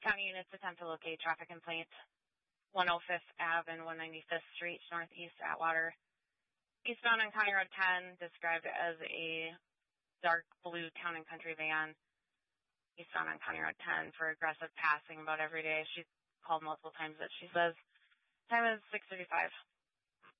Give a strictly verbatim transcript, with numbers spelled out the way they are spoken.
County units attempt to locate traffic complaint. one oh fifth Avenue and one ninety-fifth Street, northeast Atwater. Eastbound on County Road ten, described as a dark blue town and country van. Eastbound on County Road ten for aggressive passing about every day. She's called multiple times, but she says time is six thirty-five.